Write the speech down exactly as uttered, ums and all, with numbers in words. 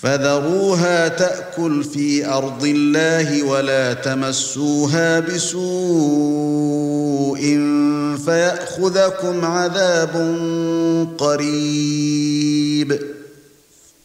فذروها تأكل في أرض الله ولا تمسوها بسوء فيأخذكم عذاب قريب